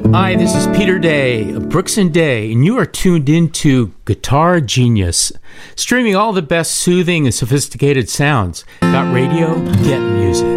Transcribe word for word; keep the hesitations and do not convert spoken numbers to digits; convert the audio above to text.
Hi, this is Peter Day of Brooks and Day, and you are tuned into Guitar Genius, streaming all the best soothing and sophisticated sounds. Got radio? Get music.